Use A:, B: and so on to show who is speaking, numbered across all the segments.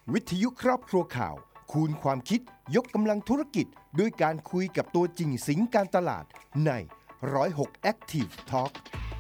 A: วิทยุครอบครัวข่าวคูณความคิดยกกำลังธุรกิจด้วยการคุยกับตัวจริงสิงการตลาดใน106 Active Talk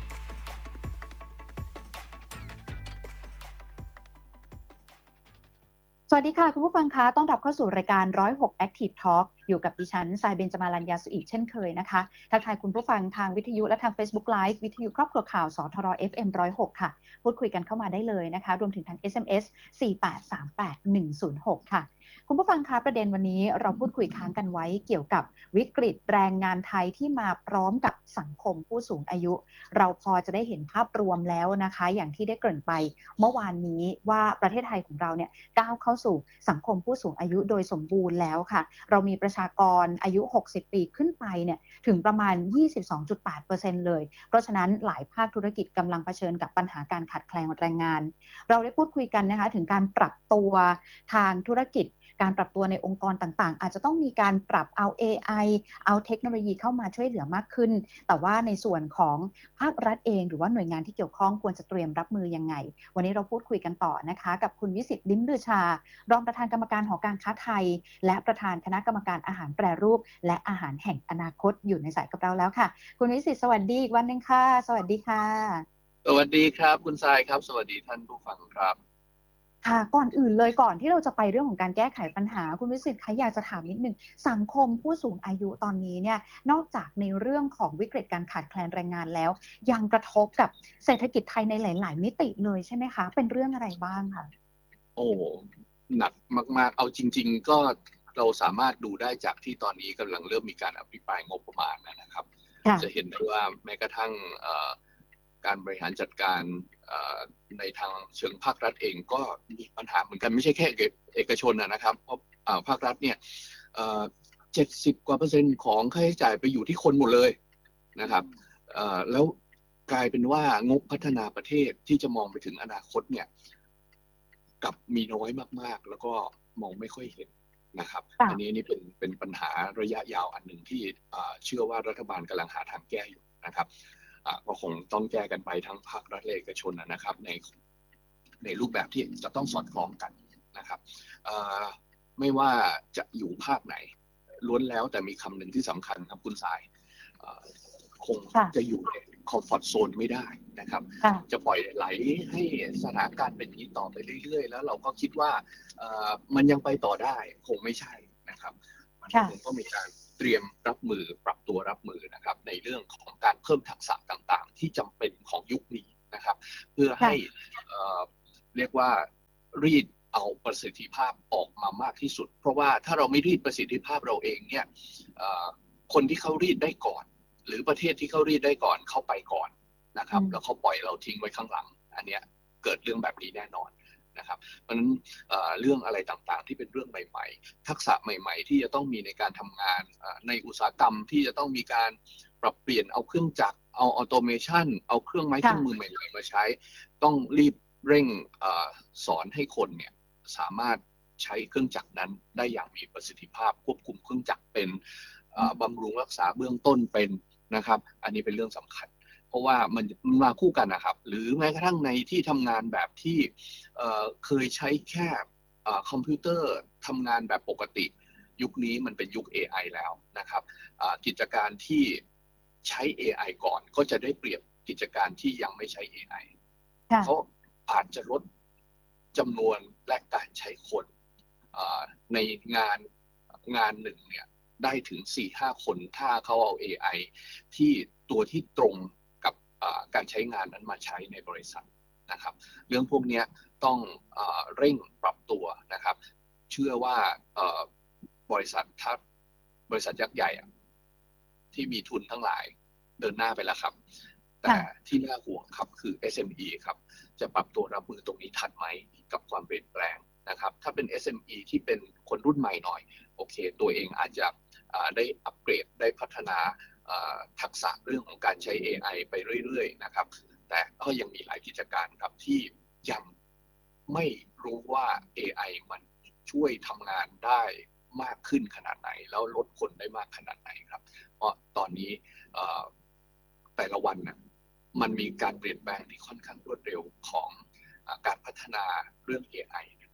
B: สวัสดีค่ะคุณผู้ฟังคะต้อนรับเข้าสู่รายการ106 Active Talk อยู่กับดิฉันทรายเบญจมารัญญาสุอีกเช่นเคยนะคะทักทายคุณผู้ฟังทางวิทยุและทาง Facebook Live วิทยุครอบครัวข่าวสทร FM 106ค่ะพูดคุยกันเข้ามาได้เลยนะคะรวมถึงทาง SMS 4838106ค่ะคุณผู้ฟังคะประเด็นวันนี้เราพูดคุยค้างกันไว้เกี่ยวกับวิกฤตแรงงานไทยที่มาพร้อมกับสังคมผู้สูงอายุเราพอจะได้เห็นภาพรวมแล้วนะคะอย่างที่ได้เกริ่นไปเมื่อวานนี้ว่าประเทศไทยของเราเนี่ยก้าวเข้าสู่สังคมผู้สูงอายุโดยสมบูรณ์แล้วค่ะเรามีประชากรอายุ60ปีขึ้นไปเนี่ยถึงประมาณ 22.8% เลยเพราะฉะนั้นหลายภาคธุรกิจกำลังเผชิญกับปัญหาการขาดแคลนแรงงานเราได้พูดคุยกันนะคะถึงการปรับตัวทางธุรกิจการปรับตัวในองค์กรต่างๆอาจจะต้องมีการปรับเอา AI เอาเทคโนโลยีเข้ามาช่วยเหลือมากขึ้นแต่ว่าในส่วนของภาครัฐเองหรือว่าหน่วยงานที่เกี่ยวข้องควรจะเตรียมรับมือยังไงวันนี้เราพูดคุยกันต่อนะคะกับคุณวิสิทธิ์ลิ้มลือชารองประธานกรรมการหอการค้าไทยและประธานคณะกรรมการอาหารแปรรูปและอาหารแห่งอนาคตอยู่ในสายกับเราแล้วค่ะคุณวิสิทธิ์สวัสดีอีกวันนึงค่ะสวัสดีค่ะ
C: สวัสดีครับคุณทรายครับสวัสดีท่านผู้ฟังครับ
B: ค่ะก่อนอื่นเลยก่อนที่เราจะไปเรื่องของการแก้ไขปัญหาคุณวิสิทธิ์คะอยากจะถามนิดนึงสังคมผู้สูงอายุตอนนี้เนี่ยนอกจากในเรื่องของวิกฤตการขาดแคลนแรงงานแล้วยังกระทบกับเศรษฐกิจไทยในหลายๆมิติเลยใช่ไหมคะเป็นเรื่องอะไรบ้างคะ
C: โอ้หนักมากๆเอาจริงๆก็เราสามารถดูได้จากที่ตอนนี้กำลังเริ่มมีการอภิปรายงบประมาณนะครับจะเห็นได้ว่าแม้กระทั่งการบริหารจัดการในทางเชิงภาครัฐเองก็มีปัญหาเหมือนกันไม่ใช่แค่เอกชนนะครับเพราะภาครัฐเนี่ย70% ของค่าใช้จ่ายไปอยู่ที่คนหมดเลยนะครับแล้วกลายเป็นว่างบพัฒนาประเทศที่จะมองไปถึงอนาคตเนี่ยกับมีน้อยมากๆแล้วก็มองไม่ค่อยเห็นนะครับอันนี้นี่เป็นปัญหาระยะยาวอันหนึ่งที่เชื่อว่ารัฐบาลกำลังหาทางแก้อยู่นะครับก็คงต้องแก้กันไปทั้งภาครัฐและเอกชนนะครับในรูปแบบที่จะต้องสอดคล้องกันนะครับไม่ว่าจะอยู่ภาคไหนล้วนแล้วแต่มีคำหนึ่งที่สำคัญครับคุณสายคงจะอยู่ในคอมฟอร์ตโซนไม่ได้นะครับจะปล่อยไหลให้สถานการณ์เป็นอย่างนี้ต่อไปเรื่อยๆแล้วเราก็คิดว่ามันยังไปต่อได้คงไม่ใช่นะครับมันคงต้องมีการเตรียมรับมือปรับตัวรับมือนะครับในเรื่องของการเพิ่มทักษะต่างๆที่จำเป็นของยุคนี้นะครับเพื่อให้เรียกว่ารีดเอาประสิทธิภาพออกมามากที่สุดเพราะว่าถ้าเราไม่รีดประสิทธิภาพเราเองเนี่ยคนที่เขารีดได้ก่อนหรือประเทศที่เขารีดได้ก่อนเข้าไปก่อนนะครับแล้วเขาปล่อยเราทิ้งไว้ข้างหลังอันเนี้ยเกิดเรื่องแบบนี้แน่นอนนะครับเพราะฉะนั้นเรื่องอะไรต่างๆที่เป็นเรื่องใหม่ๆทักษะใหม่ๆที่จะต้องมีในการทำงานในอุตสาหกรรมที่จะต้องมีการปรับเปลี่ยนเอาเครื่องจักรเอาออโตเมชันเอาเครื่องไม้เครื่องมือใหม่ๆมาใช้ต้องรีบเร่งสอนให้คนเนี่ยสามารถใช้เครื่องจักรนั้นได้อย่างมีประสิทธิภาพควบคุมเครื่องจักรเป็นบำรุงรักษาเบื้องต้นเป็นนะครับอันนี้เป็นเรื่องสำคัญเพราะว่ามันมาคู่กันนะครับหรือแม้กระทั่งในที่ทำงานแบบที่เคยใช้แค่คอมพิวเตอร์ทำงานแบบปกติยุคนี้มันเป็นยุค AI แล้วนะครับกิจการที่ใช้ AI ก่อนก็จะได้เปรียบกิจการที่ยังไม่ใช้ AI เขาอาจจะลดจำนวนและการใช้คนในงานหนึ่งเนี่ยได้ถึง 4-5 คนถ้าเขาเอา AI ที่ตัวที่ตรงกับการใช้งานนั้นมาใช้ในบริษัทนะครับเรื่องพวกนี้ต้องเร่งปรับตัวนะครับเชื่อว่าบริษัทยักษ์ใหญ่ที่มีทุนทั้งหลายเดินหน้าไปแล้วครับแต่ที่น่าห่วงครับคือ SME ครับจะปรับตัวรับมือตรงนี้ทันไหมกับความเปลี่ยนแปลงนะครับถ้าเป็น SME ที่เป็นคนรุ่นใหม่หน่อยโอเคตัวเองอาจจะได้อัปเกรดได้พัฒนาทักษะเรื่องของการใช้ AI ไปเรื่อยๆนะครับแต่ก็ยังมีหลายกิจการครับที่ยังไม่รู้ว่า AI มันช่วยทำงานได้มากขึ้นขนาดไหนแล้วลดคนได้มากขนาดไหนครับเพราะตอนนี้แต่ละวันนะมันมีการเปลี่ยนแปลงที่ค่อนข้างรวดเร็วของการพัฒนาเรื่อง AI นะครับอัน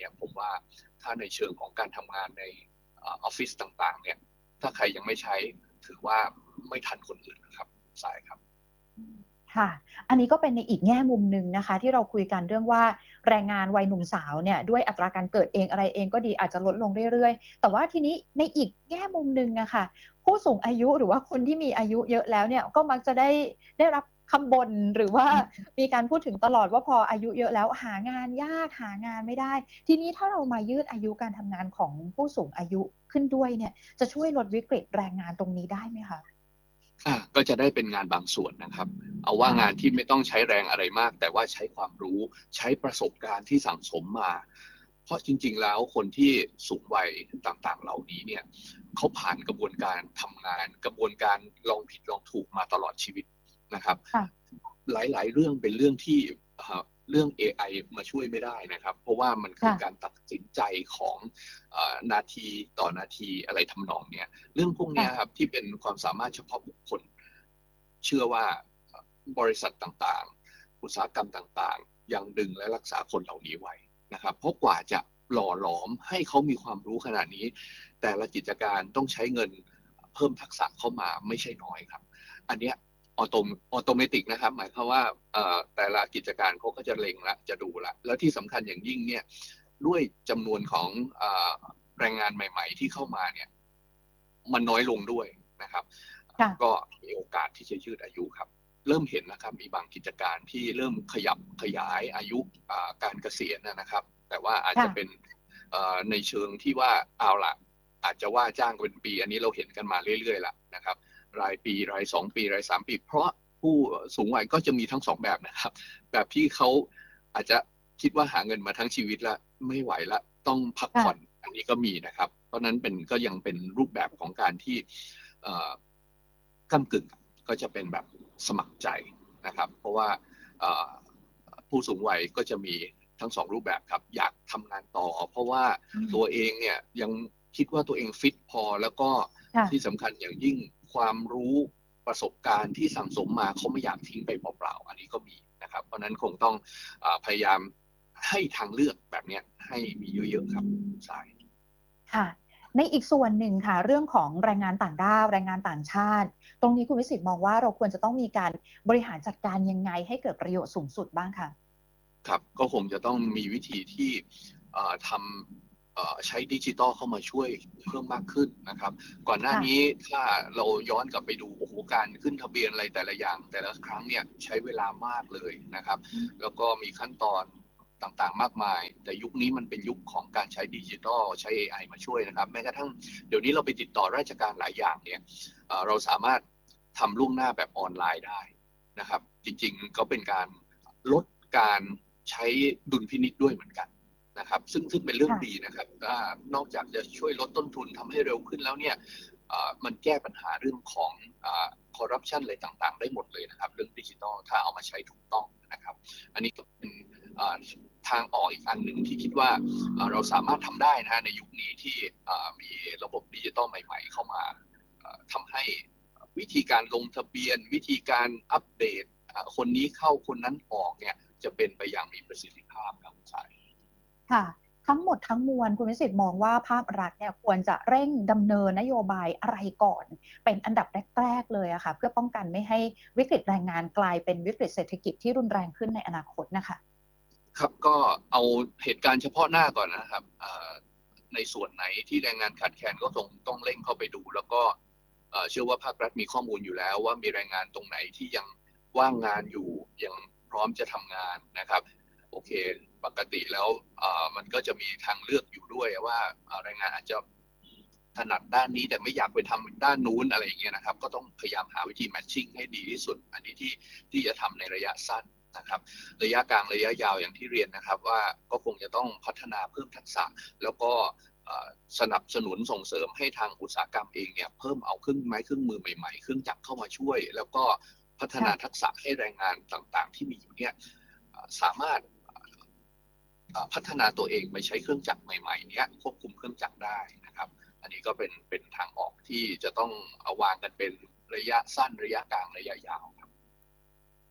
C: เนี่ยผมว่าถ้าในเชิงของการทำงานในออฟฟิศต่างๆเนี่ยถ้าใครยังไม่ใช้ถือว่าไม่ทันคนอื่นนะครับสายครับ
B: ค่ะอันนี้ก็เป็นในอีกแง่มุมหนึ่งนะคะที่เราคุยกันเรื่องว่าแรงงานวัยหนุ่มสาวเนี่ยด้วยอัตราการเกิดเองอะไรเองก็ดีอาจจะลดลงเรื่อยๆแต่ว่าทีนี้ในอีกแง่มุมหนึ่งอะค่ะผู้สูงอายุหรือว่าคนที่มีอายุเยอะแล้วเนี่ยก็มักจะได้รับคำบ่นหรือว่ามีการพูดถึงตลอดว่าพออายุเยอะแล้วหางานยากหางานไม่ได้ทีนี้ถ้าเรามายืดอายุการทำงานของผู้สูงอายุขึ้นด้วยเนี่ยจะช่วยลดวิกฤตแรงงานตรงนี้ได้ไหมคะ
C: ก็จะได้เป็นงานบางส่วนนะครับเอาว่างานที่ไม่ต้องใช้แรงอะไรมากแต่ว่าใช้ความรู้ใช้ประสบการณ์ที่สั่งสมมาเพราะจริงๆแล้วคนที่สูงวัยต่างๆเหล่านี้เนี่ยเขาผ่านกระบวนการทำงานกระบวนการลองผิดลองถูกมาตลอดชีวิตนะครับหลายๆเรื่องเป็นเรื่องที่เรื่อง AI มาช่วยไม่ได้นะครับเพราะว่ามันคือการตัดสินใจของนาทีต่อนาทีอะไรทำนองเนี้ยเรื่องพวกนี้ครับที่เป็นความสามารถเฉพาะบุคคลเชื่อว่าบริษัทต่างๆอุตสาหกรรมต่างๆยังดึงและรักษาคนเหล่านี้ไว้นะครับเพราะกว่าจะหล่อหลอมให้เขามีความรู้ขนาดนี้แต่ละกิจการต้องใช้เงินเพิ่มทักษะเข้ามาไม่ใช่น้อยครับอันเนี้ยออโตเมติกนะครับหมายความว่าแต่ละกิจการเขาก็จะเล็งละจะดูละแล้วที่สำคัญอย่างยิ่งเนี่ยด้วยจำนวนของแรงงานใหม่ๆที่เข้ามาเนี่ยมันน้อยลงด้วยนะครับก็มีโอกาสที่จะยืดอายุครับเริ่มเห็นนะครับมีบางกิจการที่เริ่มขยับขยายอายุการเกษียณนะครับแต่ว่าอาจจะเป็นในเชิงที่ว่าเอาล่ะอาจจะว่าจ้างเป็นปีอันนี้เราเห็นกันมาเรื่อยๆละนะครับรายปีราย2 ปีราย3 ปีเพราะผู้สูงวัยก็จะมีทั้ง2แบบนะครับแบบที่เขาอาจจะคิดว่าหาเงินมาทั้งชีวิตแล้วไม่ไหวละต้องพักผ่อนอันนี้ก็มีนะครับเพราะนั้นก็ยังเป็นรูปแบบของการที่ก้ำกึ่งก็จะเป็นแบบสมัครใจนะครับเพราะว่าผู้สูงวัยก็จะมีทั้ง2รูปแบบครับอยากทำงานต่อเพราะว่าตัวเองเนี่ยยังคิดว่าตัวเองฟิตพอแล้วก็ที่สำคัญอย่างยิ่งความรู้ประสบการณ์ที่สั่งสมมาเขาไม่อยากทิ้งไปเปล่าๆอันนี้ก็มีนะครับเพราะนั้นคงต้องพยายามให้ทางเลือกแบบนี้ให้มีเยอะๆครับใช่
B: ค่ะในอีกส่วนหนึ่งค่ะเรื่องของแรงงานต่างด้าวแรงงานต่างชาติตรงนี้คุณวิสิทธิ์มองว่าเราควรจะต้องมีการบริหารจัดการยังไงให้เกิดประโยชน์สูงสุดบ้างคะ
C: ครับก็คงจะต้องมีวิธีที่ทำใช้ดิจิตอลเข้ามาช่วยเพิ่มมากขึ้นนะครับก่อนหน้านี้ถ้าเราย้อนกลับไปดูโอ้โหการขึ้นทะเบียนอะไรแต่ละอย่างแต่ละครั้งเนี่ยใช้เวลามากเลยนะครับแล้วก็มีขั้นตอนต่างๆมากมายแต่ยุคนี้มันเป็นยุคของการใช้ดิจิตอลใช้ AI มาช่วยนะครับแม้กระทั่งเดี๋ยวนี้เราไปติดต่อราชการหลายอย่างเนี่ยเราสามารถทำล่วงหน้าแบบออนไลน์ได้นะครับจริงๆก็เป็นการลดการใช้ดุลพินิจด้วยเหมือนกันนะครับซึ่งเป็นเรื่องดีนะครับนอกจากจะช่วยลดต้นทุนทำให้เร็วขึ้นแล้วเนี่ยมันแก้ปัญหาเรื่องของคอร์รัปชันอะไรต่างๆได้หมดเลยนะครับเรื่องดิจิทัลถ้าเอามาใช้ถูกต้องนะครับอันนี้ก็เป็นทางออกอีกอันหนึ่งที่คิดว่าเราสามารถทำได้นะในยุคนี้ที่มีระบบดิจิทัลใหม่ๆเข้ามาทำให้วิธีการลงทะเบียนวิธีการอัปเดตคนนี้เข้าคนนั้นออกเนี่ยจะเป็นไปอย่างมีประสิทธิภาพครับใช่
B: ค่ะทั้งหมดทั้งมวลคุณวิสิทธิ์มองว่าภาครัฐเนี่ยควรจะเร่งดำเนินนโยบายอะไรก่อนเป็นอันดับแรกๆเลยอะค่ะเพื่อป้องกันไม่ให้วิกฤตแรงงานกลายเป็นวิกฤตเศรษฐกิจที่รุนแรงขึ้นในอนาคตนะคะ
C: ครับก็เอาเหตุการณ์เฉพาะหน้าก่อนนะครับในส่วนไหนที่แรงงานขาดแคลนก็ต้องเร่งเข้าไปดูแล้วก็เชื่อว่าภาครัฐมีข้อมูลอยู่แล้วว่ามีแรงงานตรงไหนที่ยังว่างงานอยู่ยังพร้อมจะทำงานนะครับโอเคปกติแล้วมันก็จะมีทางเลือกอยู่ด้วยว่าแรงงานอาจจะถนัดด้านนี้แต่ไม่อยากไปทำด้านนู้นอะไรอย่างเงี้ยนะครับก็ต้องพยายามหาวิธีแมทชิ่งให้ดีที่สุดอันนี้ที่จะทำในระยะสั้นนะครับระยะกลางระยะยาวอย่างที่เรียนนะครับว่าก็คงจะต้องพัฒนาเพิ่มทักษะแล้วก็สนับสนุนส่งเสริมให้ทางอุตสาหกรรมเองเนี่ยเพิ่มเอาเครื่องไม้เครื่องมือใหม่ๆเครื่องจักรเข้ามาช่วยแล้วก็พัฒนาทักษะให้แรงงานต่างๆที่มีอยู่เนี่ยสามารถพัฒนาตัวเองไปใช้เครื่องจักรใหม่ๆเนี้ยควบคุมเครื่องจักรได้นะครับอันนี้ก็เป็นทางออกที่จะต้องเอาวางกันเป็นระยะสั้นระยะกลางระยะยาวครับ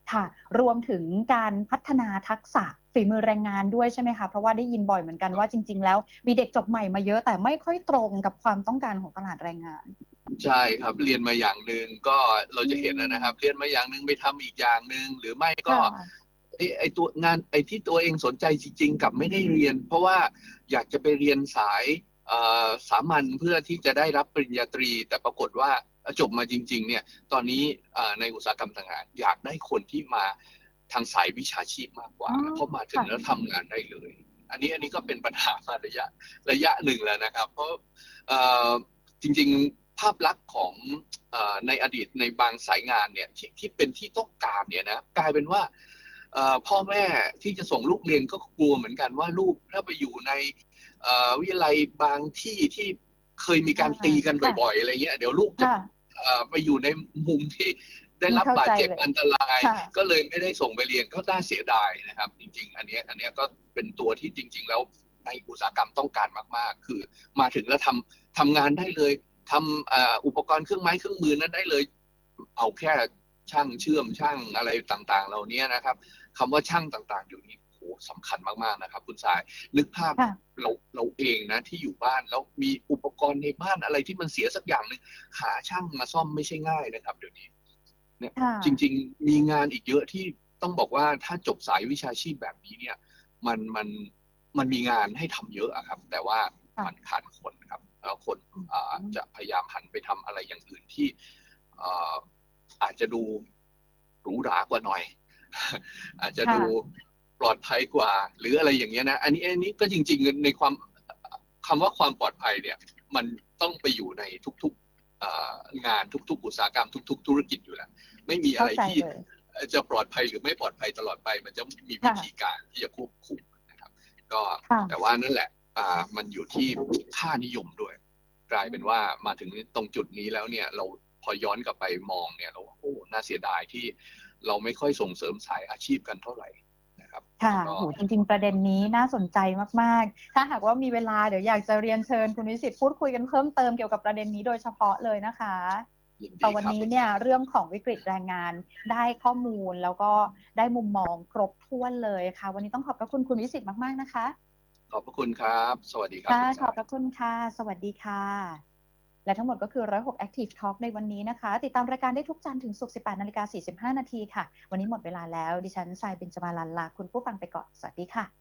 B: ค่ะรวมถึงการพัฒนาทักษะฝีมือแรงงานด้วยใช่ไหมคะเพราะว่าได้ยินบ่อยเหมือนกันว่าจริงๆแล้วมีเด็กจบใหม่มาเยอะแต่ไม่ค่อยตรงกับความต้องการของตลาดแรงงาน
C: ใช่ครับเรียนมาอย่างหนึ่งก็เราจะเห็นนะครับเรียนมาอย่างหนึ่งไปทำอีกอย่างหนึ่งหรือไม่ก็ไอตัวงานไอที่ตัวเองสนใจจริงๆกับไม่ได้เรียนเพราะว่าอยากจะไปเรียนสายสามัญเพื่อที่จะได้รับปริญญาตรีแต่ปรากฏว่าจบมาจริงๆเนี่ยตอนนี้ในอุตสาหกรรมต่างๆอยากได้คนที่มาทางสายวิชาชีพมากกว่าเพราะมาถึงแล้วทำงานได้เลยอันนี้ก็เป็นปัญหามาระยะหนึ่งแล้วนะครับเพราะจริงๆภาพลักษณ์ของในอดีตในบางสายงานเนี่ยที่เป็นที่ต้องการเนี่ยนะกลายเป็นว่าพ่อแม่ที่จะส่งลูกเรียนก็กลัวเหมือนกันว่าลูกถ้าไปอยู่ในวิทยาลัยบางที่ที่เคยมีการตีกันบ่อยๆอะไรเงี้ยเดี๋ยวลูกจะไปอยู่ในมุมที่ได้รับบาดเจ็บอันตรายก็เลยไม่ได้ส่งไปเรียนก็น่าเสียดายนะครับจริงๆอันนี้ก็เป็นตัวที่จริงๆแล้วในอุตสาหกรรมต้องการมากๆคือมาถึงแล้วทำงานได้เลยทำอุปกรณ์เครื่องไม้เครื่องมือนั้นได้เลยเอาแค่ช่างเชื่อมช่างอะไรต่างๆเหล่านี้นะครับคำว่าช่างต่างๆอยู่นี้โหสำคัญมากๆนะครับคุณสายนึกภาพเราเองนะที่อยู่บ้านแล้วมีอุปกรณ์ในบ้านอะไรที่มันเสียสักอย่างนึงหาช่างมาซ่อมไม่ใช่ง่ายนะครับเดี๋ยวนี้เนี่ยจริงๆมีงานอีกเยอะที่ต้องบอกว่าถ้าจบสายวิชาชีพแบบนี้เนี่ยมันมีงานให้ทำเยอะครับแต่ว่ามันขาดคนครับแล้วคนจะพยายามหันไปทำอะไรอย่างอื่นที่อาจจะดูหรูหรากว่าหน่อยอาจจะดูปลอดภัยกว่าหรืออะไรอย่างเงี้ยนะอันนี้ก็จริงๆในความคำว่าความปลอดภัยเนี่ยมันต้องไปอยู่ในทุกๆงานทุกๆอุตสาหกรรมทุกๆธุรกิจอยู่แล้วไม่มีอะไรที่จะปลอดภัยหรือไม่ปลอดภัยตลอดไปมันจะมีวิธีการที่จะควบคุมนะครับก็แต่ว่านั่นแหละมันอยู่ที่ค่านิยมด้วยกลายเป็นว่ามาถึงตรงจุดนี้แล้วเนี่ยเราพอย้อนกลับไปมองเนี่ยเราโอ้น่าเสียดายที่เราไม่ค่อยส่งเสริมสายอาชีพกันเท่าไหร่นะครับ
B: ค่ะโหจริงๆประเด็นนี้น่าสนใจมากๆถ้าหากว่ามีเวลาเดี๋ยวอยากจะเรียนเชิญคุณวิสิทธิ์พูดคุยกันเพิ่มเติมเกี่ยวกับประเด็นนี้โดยเฉพาะเลยนะคะแต่วันนี้เนี่ยเรื่องของวิกฤตแรงงานได้ข้อมูลแล้วก็ได้มุมมองครบถ้วนเลยค่ะวันนี้ต้องขอบพระคุณคุณวิสิทธิ์มากๆนะคะ
C: ขอบพระคุณครับสวัสดีครับ
B: ขอบพระคุณค่ะสวัสดีค่ะและทั้งหมดก็คือ106 Active Talk ในวันนี้นะคะติดตามรายการได้ทุกจันทร์ถึงศุกร์ 18:45 น.ค่ะวันนี้หมดเวลาแล้วดิฉันทรายเบญจมาลันลาคุณผู้ฟังไปก่อนสวัสดีค่ะ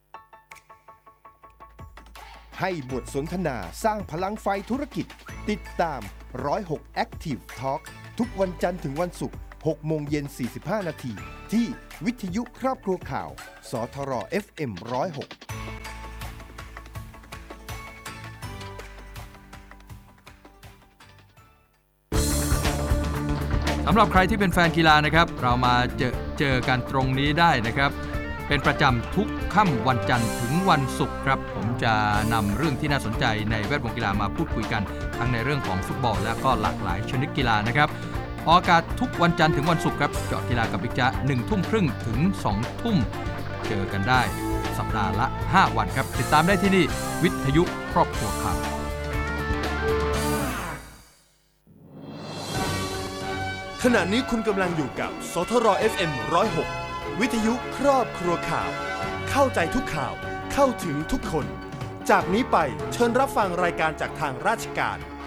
A: ให้บทสนทนาสร้างพลังไฟธุรกิจติดตาม106 Active Talk ทุกวันจันทร์ถึงวันศุกร์ 18:45 น.ที่วิทยุครอบครัวข่าวสทร FM 106
D: สำหรับใครที่เป็นแฟนกีฬานะครับเรามาเจอกันตรงนี้ได้นะครับเป็นประจำทุกค่ำวันจันทร์ถึงวันศุกร์ครับผมจะนำเรื่องที่น่าสนใจในแวดวงกีฬามาพูดคุยกันทั้งในเรื่องของฟุตบอลและก็หลากหลายชนิดกีฬานะครับออกอากาศทุกวันจันทร์ถึงวันศุกร์ครับเจาะกีฬากับบิ๊กจ๊ะ 19:30 ถึง 20:00 เจอกันได้สัปดาห์ละ5วันครับติดตามได้ที่นี่วิทยุครอบครัวข่าว
E: ขณะนี้คุณกำลังอยู่กับสทร FM 106 วิทยุครอบครัวข่าวเข้าใจทุกข่าวเข้าถึงทุกคนจากนี้ไปเชิญรับฟังรายการจากทางราชการ